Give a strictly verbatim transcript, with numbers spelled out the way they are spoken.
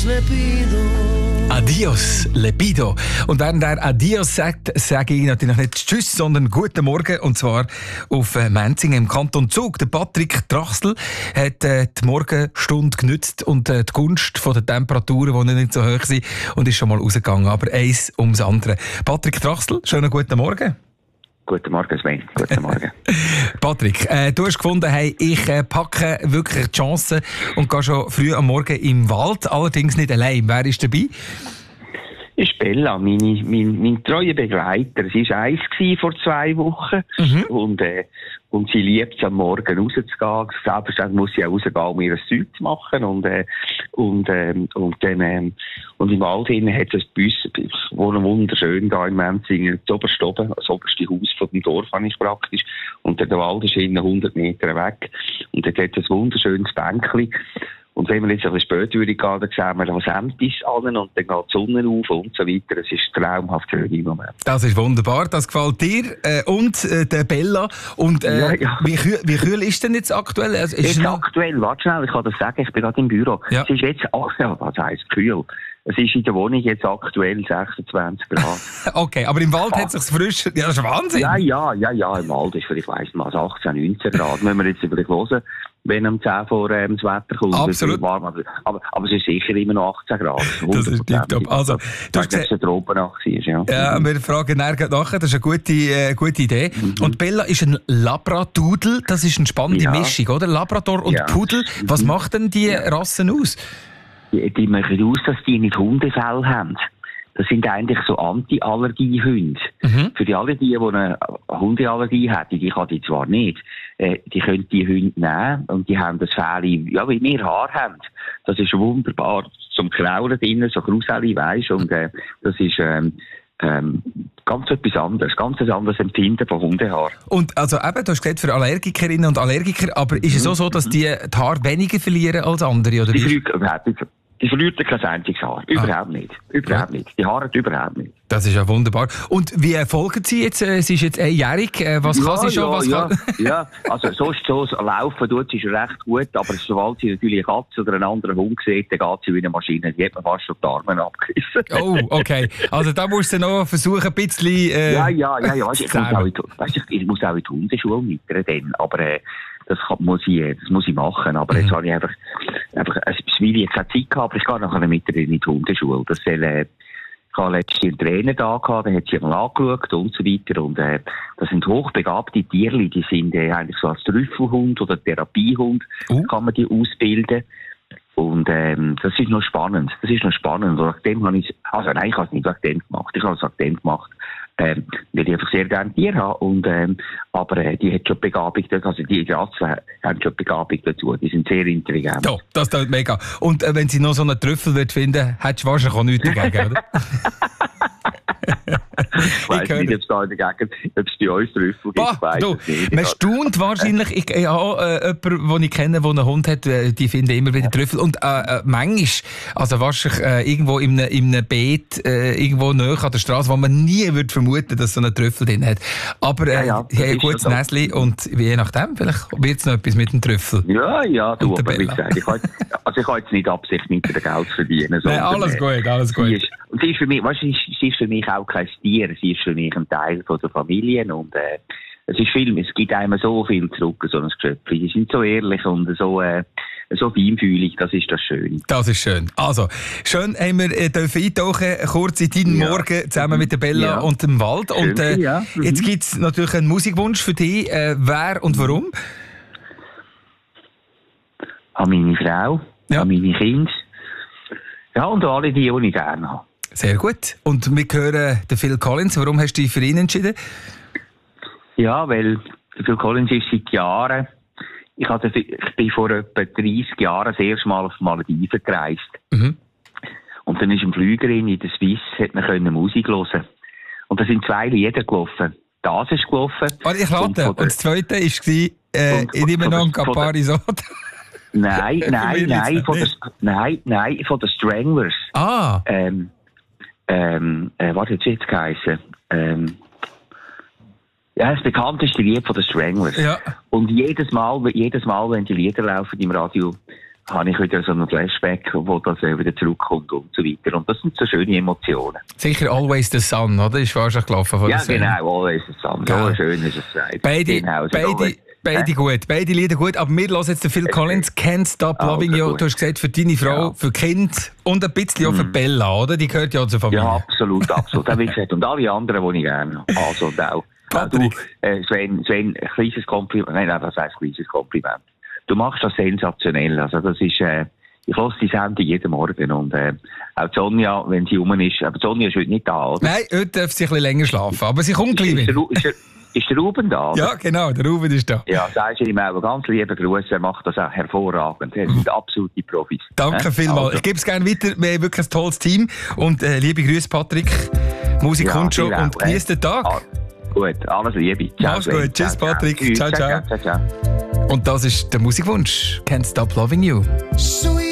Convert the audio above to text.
le pido. Adios, Lepido. Und während er Adios sagt, sage ich natürlich nicht Tschüss, sondern Guten Morgen. Und zwar auf Menzingen im Kanton Zug. Der Patrick Trachsel hat äh, die Morgenstunde genützt und äh, die Gunst von den Temperaturen, die nicht so hoch sind, und ist schon mal rausgegangen. Aber eins ums andere. Patrick Trachsel, schönen guten Morgen. Guten Morgen, Sven. Guten Morgen. Patrick, äh, du hast gefunden, hey, ich äh, packe wirklich die Chancen und gehe schon früh am Morgen im Wald, allerdings nicht allein. Wer ist dabei? Ist Bella, meine, mein, mein treuer Begleiter. Sie war eins vor zwei Wochen. Mhm. Und, äh, und sie liebt es, am Morgen rauszugehen. Selbstverständlich muss sie auch rausgehen, um ihr Zeug zu machen. Und, äh, und, ähm, und, dann, ähm, und im Wald hinten hat es bei uns, wohnen wunderschön da in Menzingen, das oberste oben, das oberste Haus von dem Dorf habe ich praktisch. Und der Wald ist hinten hundert Meter weg. Und dort hat es ein wunderschönes Bänkchen. Und wenn wir jetzt ein bisschen später gehen, dann sehen wir was Ämtis an und dann geht die Sonne auf und so weiter. Es ist traumhaft schön im Moment. Das ist wunderbar, das gefällt dir äh, und äh, der Bella. Und äh, ja, ja. Wie, kühl, wie kühl ist denn jetzt aktuell? Also, ist jetzt noch... aktuell, warte schnell, ich kann das sagen, ich bin gerade im Büro. Ja. Es ist jetzt, ach ja, was heisst kühl? Es ist in der Wohnung jetzt aktuell sechsundzwanzig Grad. Okay, aber im Wald ah. hat es sich frisch... Ja, das ist Wahnsinn. Ja, ja, ja, ja, im Wald ist vielleicht, weiss mal, achtzehn, neunzehn Grad. Müssen wir jetzt vielleicht hören, wenn um zehn vor ähm, das Wetter kommt. Absolut. Warm, aber, aber, aber es ist sicher immer noch achtzehn Grad. Das ist tipptopp. Also, du hast gesagt, Tropennacht war, ja. Ja, wir fragen nachher nachher, das ist eine gute, äh, gute Idee. Mhm. Und Bella ist ein Labradoodle, das ist eine spannende ja. Mischung, oder? Labrador und ja. Pudel. Was mhm. macht denn die ja. Rassen aus? Die, die machen aus, dass die nicht Hundefell haben. Das sind eigentlich so Anti-Allergie-Hunde. Mhm. Für die alle die, die eine Hundeallergie hätten, die kann die zwar nicht, äh, die können die Hunde nehmen und die haben das Fell, ja, wie wir Haar haben. Das ist wunderbar. Zum Kraulen drinnen, so Gruseli, weisst, und äh, das ist ähm, ähm, ganz etwas anderes, ganz ein anderes Empfinden von Hundehaar. Und also eben, du hast gesagt, für Allergikerinnen und Allergiker, aber ist es auch so, dass die die Haare weniger verlieren als andere, oder wie? Die verliert kein einziges Haar. Überhaupt ah. nicht. Überhaupt ja. nicht. Die Haare überhaupt nicht. Das ist ja wunderbar. Und wie folgen Sie jetzt? Sie ist jetzt einjährig. Was ja, kann sie schon? Ja, was ja. kann... ja, also sonst so laufen tut sie ist recht gut, aber sobald sie natürlich eine Katze oder einen anderen Hund sieht, dann geht sie wie eine Maschine. Die hat man fast schon die Arme abgerissen. Oh, okay. Also da musst du noch versuchen, ein bisschen... Äh, ja, ja, ja. ja. Weißt, ich, muss auch in, weißt, ich muss auch in die Hundeschule mitnehmen, aber... Äh, Das kann, muss ich, das muss ich machen, aber mhm. jetzt habe ich einfach, einfach, es will jetzt keine Zeit gehabt, aber ich gehe nachher mit in die Hundeschule. Das soll, äh, ich habe letztens einen Trainer da gehabt, der hat sich mal angeschaut und so weiter, und, äh, das sind hochbegabte Tierli, die sind, äh, eigentlich so als Trüffelhund oder Therapiehund, uh. kann man die ausbilden. Und, ähm, das ist noch spannend, das ist noch spannend, und nachdem habe ich, also nein, ich habe es nicht wegen dem gemacht, ich habe es wegen dem gemacht. Ähm, weil ich einfach sehr gerne Tiere habe. Und, ähm, aber äh, die hat schon Begabung, also die Rassen haben schon Begabung dazu. Die sind sehr intelligent. Ja, das tut mega. Und äh, wenn sie noch so einen Trüffel wird finden, hättest du wahrscheinlich auch nichts dagegen, oder? Ich weiss nicht, ob es da in der Gegend, ob es bei uns Trüffel gibt. Bah, du, man staunt wahrscheinlich. Ich, ich habe äh, jemanden, den ich kenne, der einen Hund hat, die finden immer wieder Trüffel. Und äh, äh, manchmal, also wahrscheinlich äh, irgendwo in einem, in einem Beet, äh, irgendwo nahe an der Straße, wo man nie würde vermuten, dass so einen Trüffel drin hat. Aber äh, ja, ja, die haben ein gutes so Näsli und je nachdem, vielleicht wird es noch etwas mit dem Trüffel. Ja, ja, du, aber wie gesagt, ich habe, also ich habe jetzt nicht Absicht, mit dem Geld zu verdienen. Nein, alles äh, gut, alles gut. Sie ist, und sie ist für mich, weißt du, sie ist für mich auch kein Tier, sie ist für mich ein Teil von der Familie, und äh, es ist viel, es gibt einem so viel zurück, so ein Geschöpf. Sie sind so ehrlich und so, äh, so feinfühlig, das ist das Schöne. Das ist schön. Also, schön haben wir äh, dürfen eintauchen, kurz in deinen ja. Morgen, zusammen mit der Bella ja. und dem Wald. Schön, und äh, ja. mhm. jetzt gibt es natürlich einen Musikwunsch für dich. Äh, wer und warum? An meine Frau, ja. an meine Kinder. Ja, und alle die, die ich gerne habe. Sehr gut. Und wir hören den Phil Collins. Warum hast du dich für ihn entschieden? Ja, weil Phil Collins ist seit Jahren... Ich, hatte, ich bin vor etwa dreißig Jahren das erste Mal auf die Malediven gereist. Mhm. Und dann ist ein Flügerin in der Swiss, hat man können Musik hören. Und da sind zwei Lieder gelaufen. Das ist gelaufen. Oh, ich lade. Und, und das zweite war äh, «Ich nehme noch ein Campari Soda». Nein, nein, nein, von der, nein, nein, von den Stranglers. Ah. Ähm, ähm, äh, was hat es jetzt geheißen? Ähm, ja, das bekannteste Lied von den Stranglers. Ja. Und jedes Mal, jedes Mal, wenn die Lieder laufen im Radio, habe ich wieder so einen Flashback, wo das wieder zurückkommt und so weiter. Und das sind so schöne Emotionen. Sicher Always the Sun, oder? Ist wahrscheinlich gelaufen von Ja, der genau, Always the Sun. Ja, schön ist es gesagt. Beide, genau, beide, beide gut, beide Lieder gut. Aber wir hören jetzt den Phil Collins, Can't Stop Loving You. Du hast gesagt, für deine Frau, ja. für Kind und ein bisschen auch für mm. Bella, oder? Die gehört ja zur Familie. Ja, absolut, absolut. Wie gesagt, und alle anderen, die ich gerne habe. Also, und auch. Patrick. Du, äh, Sven, Sven, ein kleines Kompliment. Nein, nein, das heißt ein kleines Kompliment. Du machst das sensationell. Also, das ist, äh, ich höre die Sendung jeden Morgen und, äh, auch Sonja, wenn sie rum ist, aber Sonja ist heute nicht da, oder? Nein, heute darf sie ein bisschen länger schlafen, aber sie kommt gleich wieder. Ist, ist, ist der Ruben da? Oder? Ja, genau, der Ruben ist da. Ja, sagst du ihm auch ganz lieben Gruß, er macht das auch hervorragend. Er sind absolute Profis. Danke äh? vielmals. Also. Ich gebe es gerne weiter, wir haben wirklich ein tolles Team und, äh, liebe Grüße, Patrick. Musik ja, kommt schon und genieß den Tag. Ah, gut, alles Liebe. Ciao, Mach's gut. Tschüss, ciao, Patrick. Ciao, ciao. ciao, ciao. ciao. Und das ist der Musikwunsch. Can't Stop Loving You.